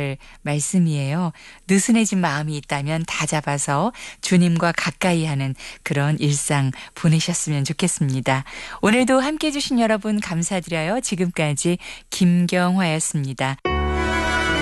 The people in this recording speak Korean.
될 말씀이에요. 느슨해진 마음이 있다면 다 잡아서 주님과 가까이 하는 그런 일상 보내셨으면 좋겠습니다. 오늘도 함께해 주신 여러분 감사드려요. 지금까지 김경화였습니다.